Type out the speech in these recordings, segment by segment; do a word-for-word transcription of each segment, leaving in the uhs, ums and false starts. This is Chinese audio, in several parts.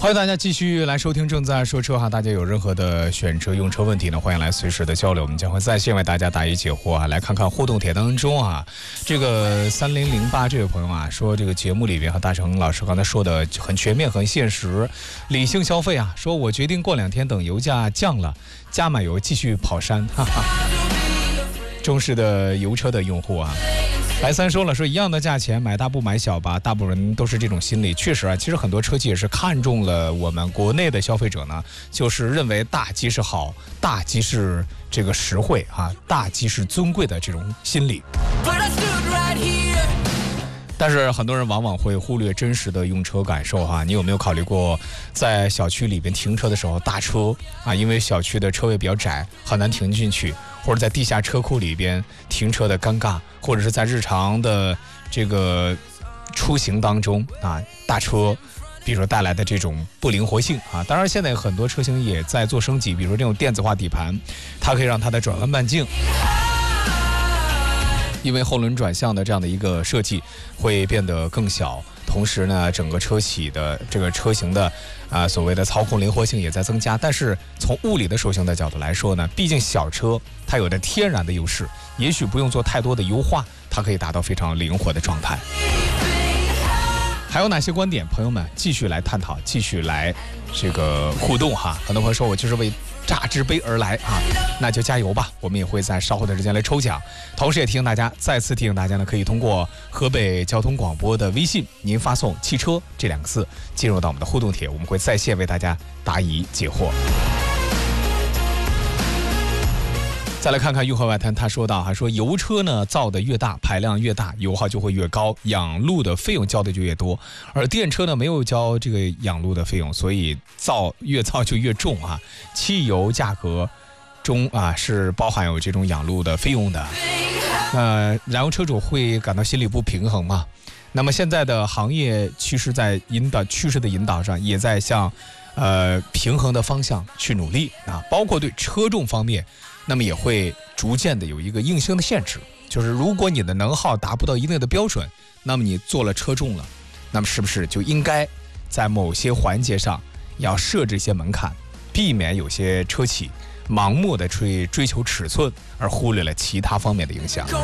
欢迎大家继续来收听正在说车哈，大家有任何的选车用车问题呢，欢迎来随时的交流，我们将会在线为大家答疑解惑啊。来看看互动帖当中啊，这个三零零八这位朋友啊说，这个节目里边和大成老师刚才说的很全面很现实，理性消费啊，说我决定过两天等油价降了加满油继续跑山，哈哈。忠实的油车的用户啊。白三说了，说一样的价钱买大不买小吧，大部分人都是这种心理。确实啊，其实很多车企也是看中了我们国内的消费者呢，就是认为大机是好，大机是这个实惠啊，大机是尊贵的这种心理。但是很多人往往会忽略真实的用车感受哈，你有没有考虑过，在小区里边停车的时候，大车啊，因为小区的车位比较窄，很难停进去，或者在地下车库里边停车的尴尬，或者是在日常的这个出行当中啊，大车比如说带来的这种不灵活性啊。当然现在很多车型也在做升级，比如说这种电子化底盘，它可以让它的转弯半径因为后轮转向的这样的一个设计会变得更小，同时呢，整个车企的这个车型的啊所谓的操控灵活性也在增加。但是从物理的属性的角度来说呢，毕竟小车它有着天然的优势，也许不用做太多的优化，它可以达到非常灵活的状态。还有哪些观点，朋友们继续来探讨，继续来这个互动哈。很多朋友说我就是为榨汁杯而来啊，那就加油吧！我们也会在稍后的时间来抽奖，同时也提醒大家，再次提醒大家呢，可以通过河北交通广播的微信，您发送“汽车”这两个字进入到我们的互动帖，我们会在线为大家答疑解惑。再来看看运河外滩，他说到，还说油车呢造的越大，排量越大，油耗就会越高，养路的费用交的就越多，而电车呢没有交这个养路的费用，所以造越造就越重啊。汽油价格中啊是包含有这种养路的费用的，呃，燃油车主会感到心里不平衡嘛？那么现在的行业其实在引导趋势的引导上，也在向呃平衡的方向去努力啊，包括对车重方面。那么也会逐渐的有一个硬性的限制，就是如果你的能耗达不到一定的标准，那么你做了车重了，那么是不是就应该在某些环节上要设置一些门槛，避免有些车企盲目的去追求尺寸，而忽略了其他方面的影响。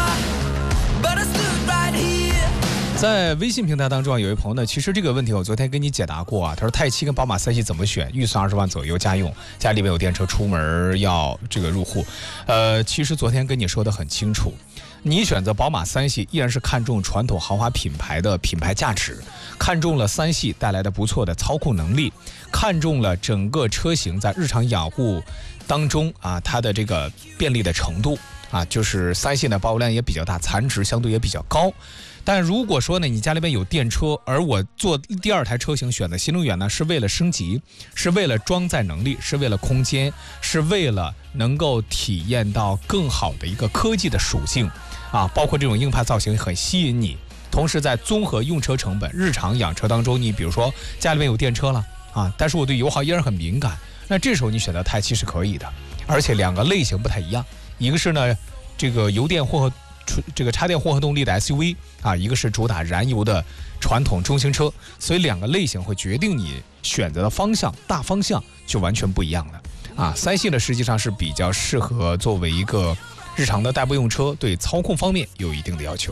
在微信平台当中啊，有一朋友呢，其实这个问题我昨天跟你解答过啊。他说泰七跟宝马三系怎么选？预算二十万左右，家用，家里面有电车，出门要这个入户。呃，其实昨天跟你说的很清楚，你选择宝马三系依然是看重传统豪华品牌的品牌价值，看中了三系带来的不错的操控能力，看中了整个车型在日常养护当中啊它的这个便利的程度啊，就是三系呢保有量也比较大，残值相对也比较高。但如果说呢，你家里边有电车，而我做第二台车型选择新能源呢，是为了升级，是为了装载能力，是为了空间，是为了能够体验到更好的一个科技的属性啊，包括这种硬派造型很吸引你。同时在综合用车成本、日常养车当中，你比如说家里面有电车了啊，但是我对油耗依然很敏感，那这时候你选择泰七是可以的。而且两个类型不太一样，一个是呢这个油电混合这个插电混合动力的 S U V 啊，一个是主打燃油的传统中型车，所以两个类型会决定你选择的方向，大方向就完全不一样了啊。三系呢实际上是比较适合作为一个日常的代步用车，对操控方面有一定的要求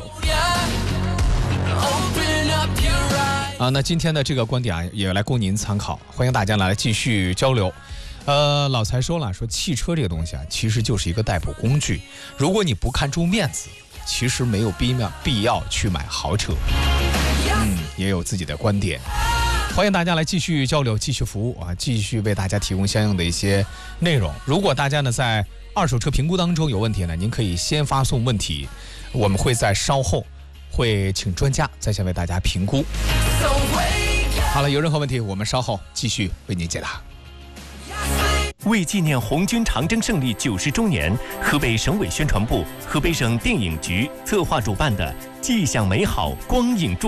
啊。那今天的这个观点啊，也来供您参考，欢迎大家来继续交流。呃，老财说了，说汽车这个东西啊，其实就是一个代步工具，如果你不看重面子，其实没有必要必要去买豪车。嗯，也有自己的观点，欢迎大家来继续交流，继续服务啊，继续为大家提供相应的一些内容。如果大家呢在二手车评估当中有问题呢，您可以先发送问题，我们会在稍后会请专家在线为大家评估。好了，有任何问题，我们稍后继续为您解答。 为纪念红军长征胜利九十周年，河北省委宣传部、河北省电影局策划主办的“既享美好，光影助”。